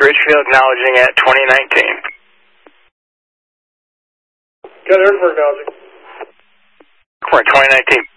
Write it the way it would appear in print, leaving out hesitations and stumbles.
Ridgefield acknowledging at 2019. Got Airport acknowledging. For 2019.